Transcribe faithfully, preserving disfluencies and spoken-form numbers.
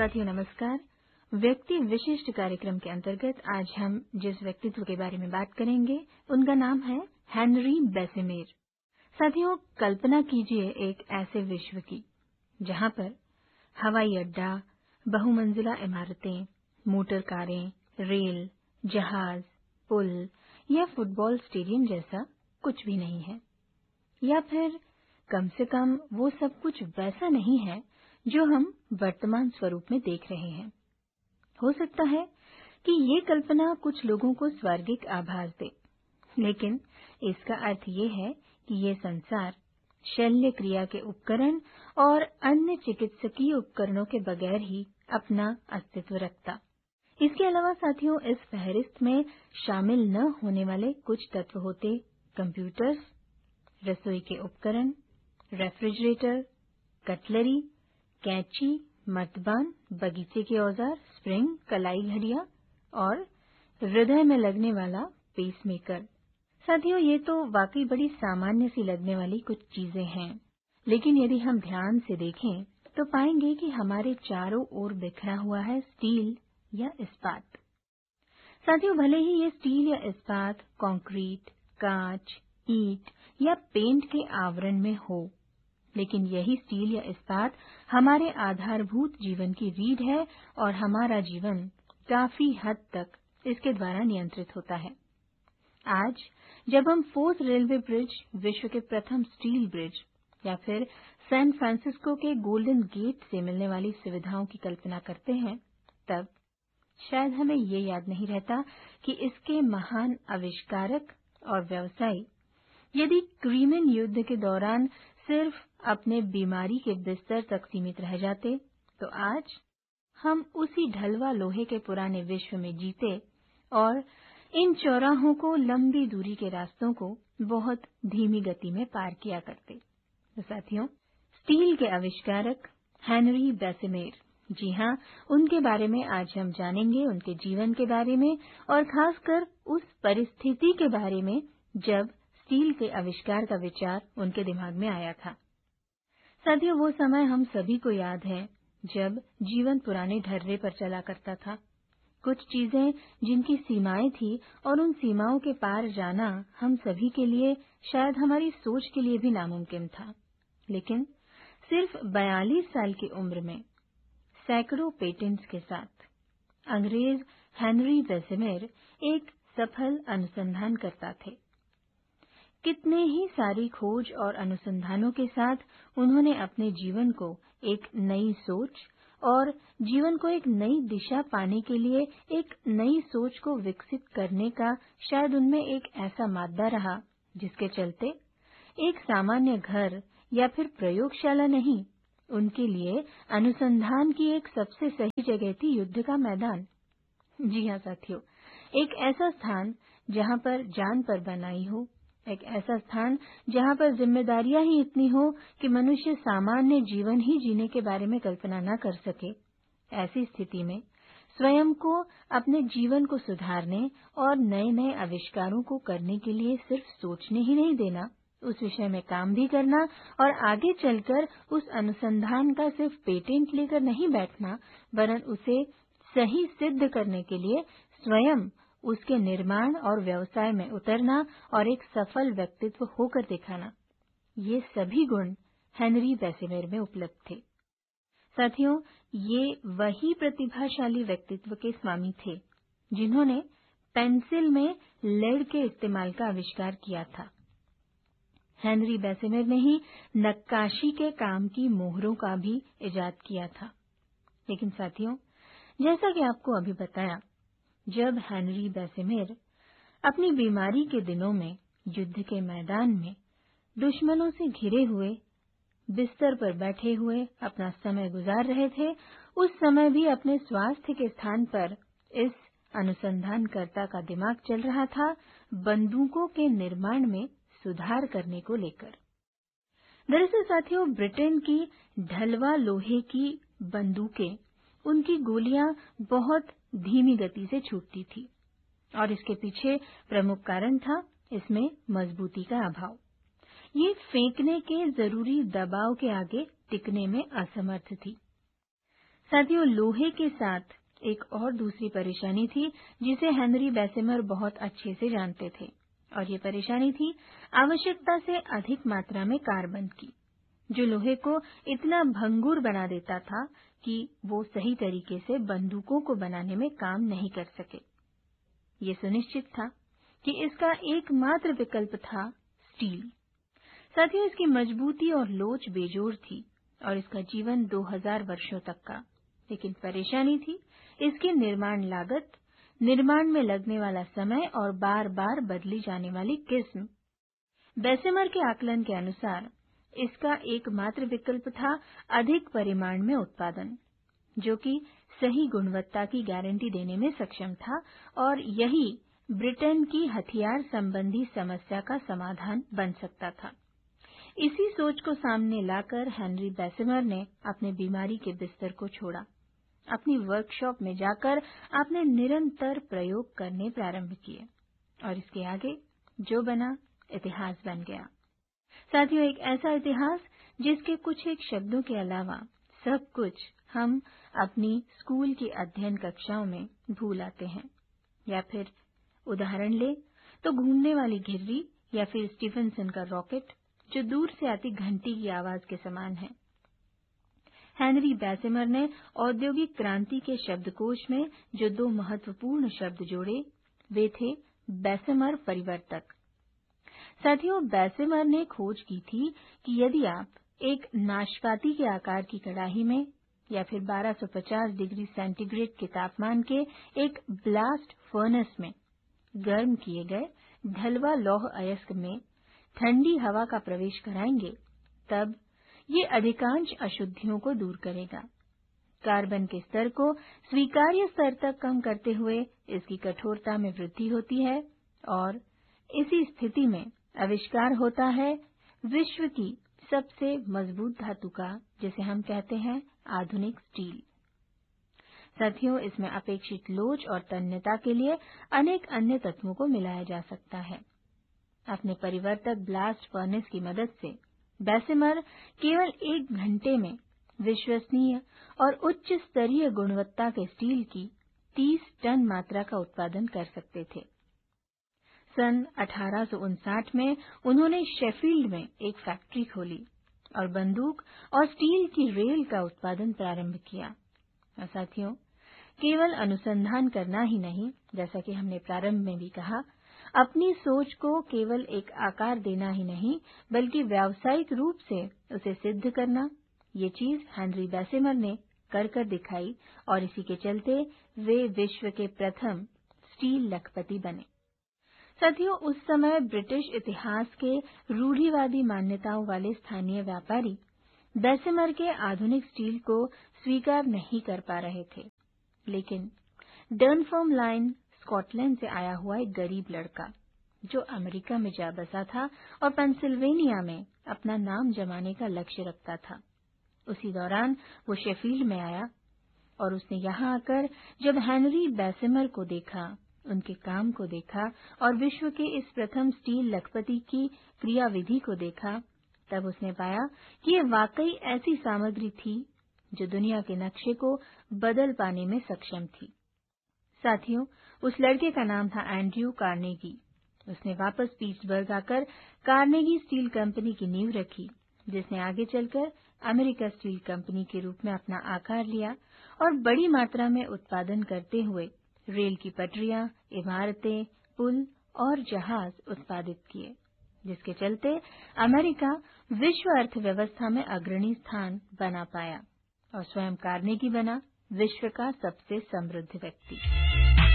साथियों नमस्कार। व्यक्ति विशिष्ट कार्यक्रम के अंतर्गत आज हम जिस व्यक्तित्व के बारे में बात करेंगे उनका नाम है हेनरी बेसेमेर। साथियों, कल्पना कीजिए एक ऐसे विश्व की जहां पर हवाई अड्डा, बहुमंजिला इमारतें, मोटर कारें, रेल, जहाज, पुल या फुटबॉल स्टेडियम जैसा कुछ भी नहीं है, या फिर कम से कम वो सब कुछ वैसा नहीं है जो हम वर्तमान स्वरूप में देख रहे हैं। हो सकता है कि ये कल्पना कुछ लोगों को स्वर्गिक आभास दे, लेकिन इसका अर्थ ये है कि ये संसार शल्य क्रिया के उपकरण और अन्य चिकित्सकीय उपकरणों के बगैर ही अपना अस्तित्व रखता। इसके अलावा साथियों, इस फहरिस्त में शामिल न होने वाले कुछ तत्व होते कंप्यूटर्स, रसोई के उपकरण, रेफ्रिजरेटर, कटलरी, कैंची, मर्तबान, बगीचे के औजार, स्प्रिंग, कलाई घड़ियां और हृदय में लगने वाला पेसमेकर। साथियों, ये तो वाकई बड़ी सामान्य सी लगने वाली कुछ चीजें हैं, लेकिन यदि हम ध्यान से देखें तो पाएंगे कि हमारे चारों ओर बिखरा हुआ है स्टील या इस्पात। साथियों, भले ही ये स्टील या इस्पात कंक्रीट, कांच, ईंट या पेंट के आवरण में हो, लेकिन यही स्टील या इस्पात हमारे आधारभूत जीवन की रीढ़ है और हमारा जीवन काफी हद तक इसके द्वारा नियंत्रित होता है। आज जब हम फोर्थ रेलवे ब्रिज, विश्व के प्रथम स्टील ब्रिज, या फिर सैन फ्रांसिस्को के गोल्डन गेट से मिलने वाली सुविधाओं की कल्पना करते हैं, तब शायद हमें ये याद नहीं रहता कि इसके महान आविष्कारक और व्यवसायी यदि क्रीमियन युद्ध के दौरान सिर्फ अपने बीमारी के बिस्तर तक सीमित रह जाते, तो आज हम उसी ढलवा लोहे के पुराने विश्व में जीते और इन चौराहों को, लंबी दूरी के रास्तों को बहुत धीमी गति में पार किया करते। तो साथियों, स्टील के आविष्कारक हेनरी बेसेमेर, जी हाँ, उनके बारे में आज हम जानेंगे, उनके जीवन के बारे में और खासकर उस परिस्थिति के बारे में जब स्टील के आविष्कार का विचार उनके दिमाग में आया था। साथियों, वो समय हम सभी को याद है जब जीवन पुराने ढर्रे पर चला करता था। कुछ चीजें जिनकी सीमाएं थी और उन सीमाओं के पार जाना हम सभी के लिए, शायद हमारी सोच के लिए भी नामुमकिन था। लेकिन सिर्फ बयालीस साल की उम्र में सैकड़ों पेटेंट्स के साथ अंग्रेज हेनरी बेसेमेर एक सफल अनुसंधानकर्ता थे। कितने ही सारी खोज और अनुसंधानों के साथ उन्होंने अपने जीवन को एक नई सोच और जीवन को एक नई दिशा पाने के लिए एक नई सोच को विकसित करने का शायद उनमें एक ऐसा मादा रहा जिसके चलते एक सामान्य घर या फिर प्रयोगशाला नहीं, उनके लिए अनुसंधान की एक सबसे सही जगह थी युद्ध का मैदान। जी हाँ साथियों, एक ऐसा स्थान जहाँ पर जान पर बनाई हो, एक ऐसा स्थान जहाँ पर जिम्मेदारियां ही इतनी हो कि मनुष्य सामान्य जीवन ही जीने के बारे में कल्पना न कर सके। ऐसी स्थिति में स्वयं को, अपने जीवन को सुधारने और नए नए आविष्कारों को करने के लिए सिर्फ सोचने ही नहीं देना, उस विषय में काम भी करना और आगे चलकर उस अनुसंधान का सिर्फ पेटेंट लेकर नहीं बैठना, वरन उसे सही सिद्ध करने के लिए स्वयं उसके निर्माण और व्यवसाय में उतरना और एक सफल व्यक्तित्व होकर दिखाना, ये सभी गुण हेनरी बेसेमेर में उपलब्ध थे। साथियों, ये वही प्रतिभाशाली व्यक्तित्व के स्वामी थे जिन्होंने पेंसिल में लेड के इस्तेमाल का आविष्कार किया था। हेनरी बेसेमेर ने ही नक्काशी के काम की मोहरों का भी इजाद किया था। लेकिन साथियों, जैसा कि आपको अभी बताया, जब हेनरी बेसेमेर अपनी बीमारी के दिनों में युद्ध के मैदान में दुश्मनों से घिरे हुए बिस्तर पर बैठे हुए अपना समय गुजार रहे थे, उस समय भी अपने स्वास्थ्य के स्थान पर इस अनुसंधानकर्ता का दिमाग चल रहा था बंदूकों के निर्माण में सुधार करने को लेकर। दरअसल साथियों, ब्रिटेन की ढलवा लोहे की बंदूकें, उनकी गोलियां बहुत धीमी गति से छूटती थी और इसके पीछे प्रमुख कारण था इसमें मजबूती का अभाव। ये फेंकने के जरूरी दबाव के आगे टिकने में असमर्थ थी। साथियों, लोहे के साथ एक और दूसरी परेशानी थी जिसे हेनरी बेसिमर बहुत अच्छे से जानते थे, और ये परेशानी थी आवश्यकता से अधिक मात्रा में कार्बन की, जो लोहे को इतना भंगुर बना देता था कि वो सही तरीके से बंदूकों को बनाने में काम नहीं कर सके। ये सुनिश्चित था कि इसका एकमात्र विकल्प था स्टील। साथियों, इसकी मजबूती और लोच बेजोड़ थी और इसका जीवन दो हज़ार वर्षों तक का। लेकिन परेशानी थी इसकी निर्माण लागत, निर्माण में लगने वाला समय और बार बार बदली जाने वाली किस्म। बेसिमर के आकलन के अनुसार इसका एकमात्र विकल्प था अधिक परिमाण में उत्पादन, जो कि सही गुणवत्ता की गारंटी देने में सक्षम था, और यही ब्रिटेन की हथियार संबंधी समस्या का समाधान बन सकता था। इसी सोच को सामने लाकर हेनरी बेसिमर ने अपने बीमारी के बिस्तर को छोड़ा। अपनी वर्कशॉप में जाकर आपने निरंतर प्रयोग करने प्रारंभ किए, और इसके आगे जो बना इतिहास बन गया। साथियों, एक ऐसा इतिहास जिसके कुछ एक शब्दों के अलावा सब कुछ हम अपनी स्कूल की अध्ययन कक्षाओं में भूल आते हैं। या फिर उदाहरण ले तो घूमने वाली घिर्री, या फिर स्टीफनसन का रॉकेट जो दूर से आती घंटी की आवाज के समान है। हेनरी बेसिमर ने औद्योगिक क्रांति के शब्दकोश में जो दो महत्वपूर्ण शब्द जोड़े, वे थे बेसिमर परिवर्तक। साथियों, बेसिमर ने खोज की थी कि यदि आप एक नाशपाती के आकार की कड़ाही में या फिर बारह सौ पचास डिग्री सेंटीग्रेड के तापमान के एक ब्लास्ट फर्नेस में गर्म किए गए ढलवा लौह अयस्क में ठंडी हवा का प्रवेश कराएंगे, तब ये अधिकांश अशुद्धियों को दूर करेगा। कार्बन के स्तर को स्वीकार्य स्तर तक कम करते हुए इसकी कठोरता में वृद्धि होती है, और इसी स्थिति में आविष्कार होता है विश्व की सबसे मजबूत धातु का, जिसे हम कहते हैं आधुनिक स्टील। साथियों, इसमें अपेक्षित लोच और तन्यता के लिए अनेक अन्य तत्वों को मिलाया जा सकता है। अपने परिवर्तक ब्लास्ट फर्नेस की मदद से बेसिमर केवल एक घंटे में विश्वसनीय और उच्च स्तरीय गुणवत्ता के स्टील की तीस टन मात्रा का उत्पादन कर सकते थे। सन अठारह सौ उनसठ में उन्होंने शेफील्ड में एक फैक्ट्री खोली और बंदूक और स्टील की रेल का उत्पादन प्रारंभ किया। और साथियों, केवल अनुसंधान करना ही नहीं, जैसा कि हमने प्रारंभ में भी कहा, अपनी सोच को केवल एक आकार देना ही नहीं, बल्कि व्यावसायिक रूप से उसे सिद्ध करना, ये चीज हेनरी बेसिमर ने कर कर दिखाई, और इसी के चलते वे विश्व के प्रथम स्टील लखपति बने। साथियों, उस समय ब्रिटिश इतिहास के रूढ़िवादी मान्यताओं वाले स्थानीय व्यापारी बेसिमर के आधुनिक स्टील को स्वीकार नहीं कर पा रहे थे, लेकिन डर्नफर्म स्कॉटलैंड से आया हुआ एक गरीब लड़का, जो अमेरिका में जा बसा था और पेंसिल्वेनिया में अपना नाम जमाने का लक्ष्य रखता था, उसी दौरान वो शेफील्ड में आया, और उसने यहाँ आकर जब हेनरी बेसिमर को देखा, उनके काम को देखा और विश्व के इस प्रथम स्टील लखपति की क्रियाविधि को देखा, तब उसने पाया कि ये वाकई ऐसी सामग्री थी जो दुनिया के नक्शे को बदल पाने में सक्षम थी। साथियों, उस लड़के का नाम था एंड्रयू कार्नेगी। उसने वापस पीट्सबर्ग आकर कार्नेगी स्टील कंपनी की नींव रखी, जिसने आगे चलकर अमेरिका स्टील कंपनी के रूप में अपना आकार लिया और बड़ी मात्रा में उत्पादन करते हुए रेल की पटरियां, इमारतें, पुल और जहाज उत्पादित किए, जिसके चलते अमेरिका विश्व अर्थव्यवस्था में अग्रणी स्थान बना पाया और स्वयं कार्नेगी बना विश्व का सबसे समृद्ध व्यक्ति।